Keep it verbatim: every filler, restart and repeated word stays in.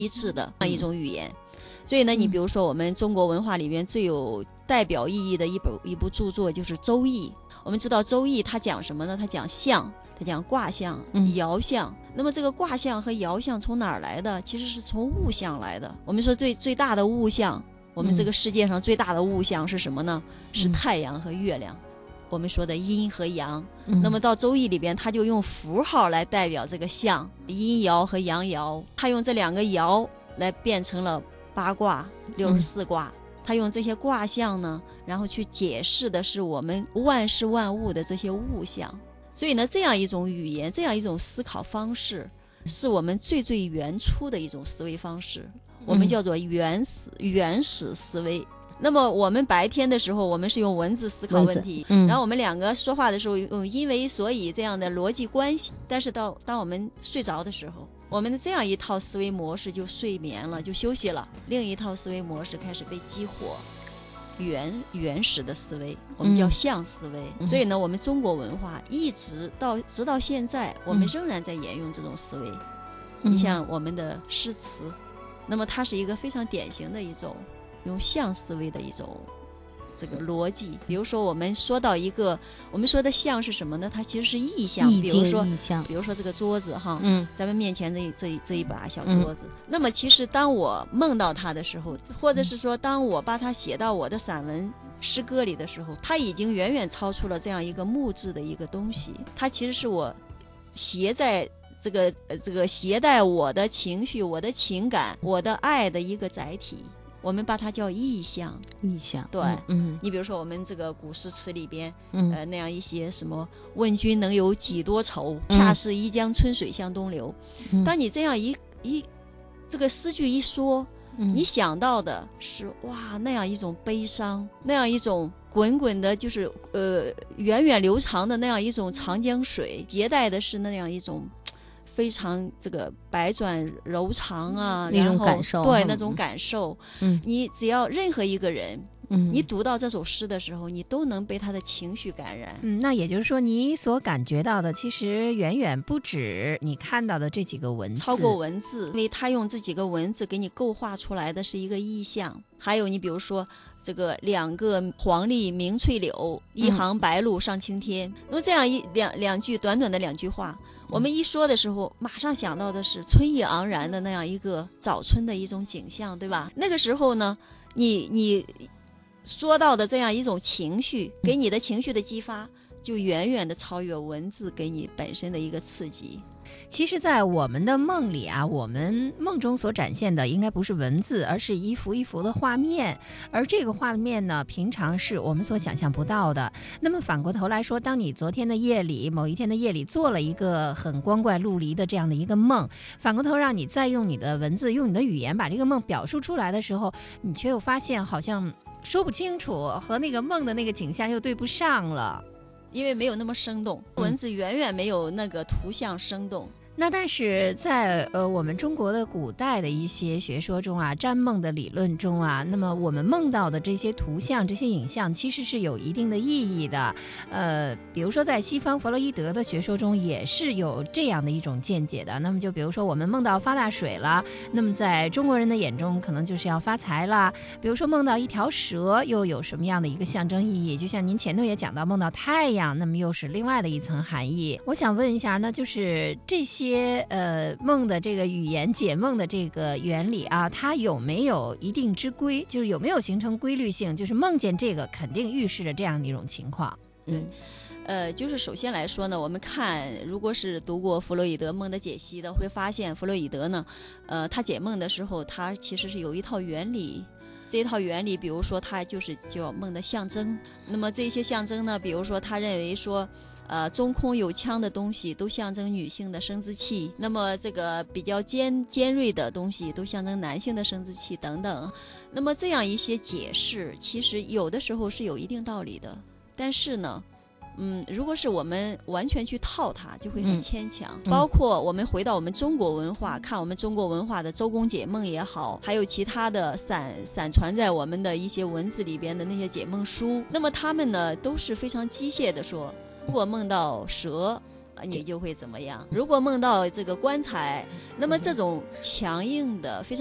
一致的一种语言。所以呢，你比如说我们中国文化里面最有代表意义的一部一部著作就是《周易》。我们知道《周易》它讲什么呢？它讲象，它讲卦象、爻象。那么这个卦象和爻象从哪儿来的？其实是从物象来的。我们说最最大的物象，我们这个世界上最大的物象是什么呢？是太阳和月亮。我们说的阴和阳。那么到《周易》里边，它就用符号来代表这个象，阴爻和阳爻，它用这两个爻来变成了八卦、六十四卦。他用这些卦象呢，然后去解释的是我们万事万物的这些物象。所以呢，这样一种语言，这样一种思考方式，是我们最最原初的一种思维方式，我们叫做原始原始思维。那么我们白天的时候，我们是用文字思考问题，嗯、然后我们两个说话的时候用因为所以这样的逻辑关系。但是到当我们睡着的时候，我们的这样一套思维模式就睡眠了，就休息了，另一套思维模式开始被激活，原原始的思维，我们叫象思维。嗯、所以呢，我们中国文化一直到直到现在，我们仍然在沿用这种思维。嗯、你像我们的诗词，那么它是一个非常典型的一种用象思维的一种这个逻辑。比如说我们说到一个，我们说的象是什么呢？它其实是意象。比如说比如说这个桌子哈，嗯，咱们面前这一这一这一把小桌子，嗯、那么其实当我梦到它的时候，或者是说当我把它写到我的散文诗歌里的时候，它已经远远超出了这样一个木质的一个东西，它其实是我携在这个呃这个携带我的情绪、我的情感、我的爱的一个载体。我们把它叫意象。 意象， 对，嗯，你比如说我们这个古诗词里边，嗯，呃，那样一些什么“问君能有几多愁，嗯、恰似一江春水向东流”嗯。当你这样一一这个诗句一说，嗯、你想到的是哇，那样一种悲伤，那样一种滚滚的，就是呃源远流长的那样一种长江水，携带的是那样一种非常这个百转柔肠啊， 那种感受， 对，那种感受。嗯，你只要任何一个人，嗯，你读到这首诗的时候，你都能被他的情绪感染。 嗯，那也就是说，你所感觉到的，其实远远不止你看到的这几个文字， 超过文字，因为他用这几个文字给你构画出来的是一个意象。还有你比如说这个两个黄鹂鸣翠柳，一行白鹭上青天。嗯、那么这样一两两句短短的两句话，我们一说的时候，马上想到的是春意盎然的那样一个早春的一种景象，对吧？那个时候呢，你你说到的这样一种情绪，给你的情绪的激发，就远远的超越文字给你本身的一个刺激。 其实在我们的梦里啊，我们梦中所展现的应该不是文字，而是一幅一幅的画面，而这个画面呢，平常是我们所想象不到的。那么反过头来说，当你昨天的夜里，某一天的夜里做了一个很光怪陆离的这样的一个梦，反过头让你再用你的文字，用你的语言把这个梦表述出来的时候，你却又发现好像说不清楚，和那个梦的那个景象又对不上了， 因为没有那么生动，文字远远没有那个图像生动。 那但是在呃我们中国的古代的一些学说中啊，占梦的理论中啊，那么我们梦到的这些图像、这些影像其实是有一定的意义的。呃，比如说在西方弗洛伊德的学说中也是有这样的一种见解的。那么就比如说我们梦到发大水了，那么在中国人的眼中可能就是要发财啦。比如说梦到一条蛇，又有什么样的一个象征意义？就像您前头也讲到梦到太阳，那么又是另外的一层含义。我想问一下呢，就是这些些呃梦的这个语言解梦的这个原理啊，它有没有一定之规？就是有没有形成规律性？就是梦见这个肯定预示着这样的一种情况。 嗯，呃，就是首先来说呢，我们看如果是读过弗洛伊德梦的解析的，会发现弗洛伊德呢，呃，他解梦的时候，他其实是有一套原理。这套原理，比如说他就是叫梦的象征。那么这些象征呢，比如说他认为说。呃，中空有腔的东西都象征女性的生殖器，那么这个比较尖尖锐的东西都象征男性的生殖器等等。那么这样一些解释，其实有的时候是有一定道理的，但是呢，嗯，如果是我们完全去套它，就会很牵强。嗯、包括我们回到我们中国文化，看我们中国文化的周公解梦也好，还有其他的散散传在我们的一些文字里边的那些解梦书，那么他们呢都是非常机械的说。如果梦到蛇， 你就会怎么样。如果梦到这个棺材，那么这种强硬的非常